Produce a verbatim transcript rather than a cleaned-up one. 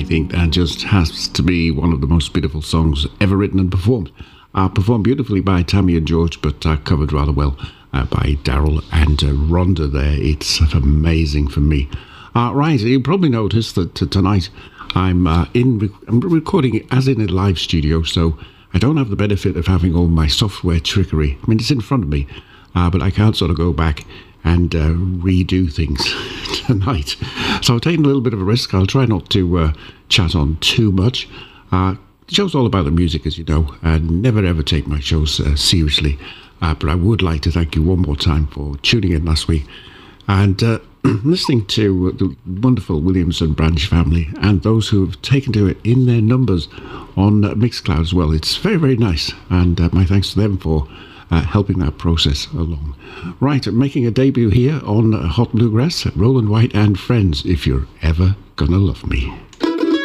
think that just has to be one of the most beautiful songs ever written and performed. Uh, performed beautifully by Tammy and George, but uh, covered rather well uh, by Daryl and uh, Rhonda there. It's amazing for me. Uh, right, you probably noticed that uh, tonight I'm uh, in. Rec- I'm recording as in a live studio, so I don't have the benefit of having all my software trickery. I mean, it's in front of me, uh, but I can't sort of go back and uh, redo things tonight. So I've taken a little bit of a risk. I'll try not to uh, chat on too much. Uh, the show's all about the music, as you know. I never ever take my shows uh, seriously. Uh, but I would like to thank you one more time for tuning in last week and uh, listening to the wonderful Williamson Branch family and those who have taken to it in their numbers on uh, Mixcloud as well. It's very, very nice. And uh, my thanks to them for Uh, helping that process along. Right, making a debut here on uh, Hot Bluegrass, Roland White and Friends, If You're Ever Gonna Love Me.